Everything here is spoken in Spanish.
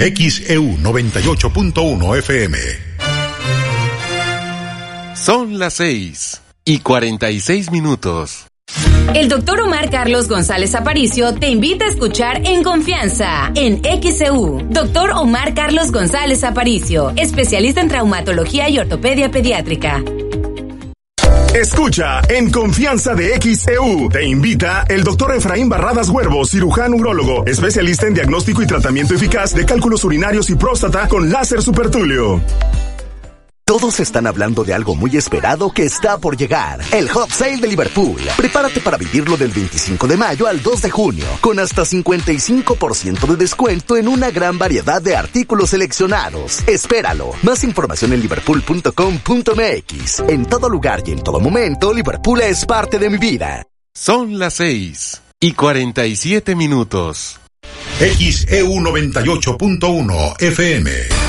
XEU 98.1 FM. Son las 6:46. El doctor Omar Carlos González Aparicio te invita a escuchar En Confianza, en XEU. Doctor Omar Carlos González Aparicio, especialista en traumatología y ortopedia pediátrica. Escucha En Confianza de XEU. Te invita el doctor Efraín Barradas Huervo, cirujano urólogo, especialista en diagnóstico y tratamiento eficaz de cálculos urinarios y próstata con láser supertulio. Todos están hablando de algo muy esperado que está por llegar. El Hot Sale de Liverpool. Prepárate para vivirlo del 25 de mayo al 2 de junio, con hasta 55% de descuento en una gran variedad de artículos seleccionados. Espéralo. Más información en liverpool.com.mx. En todo lugar y en todo momento, Liverpool es parte de mi vida. Son las 6:47. XEU 98.1 FM.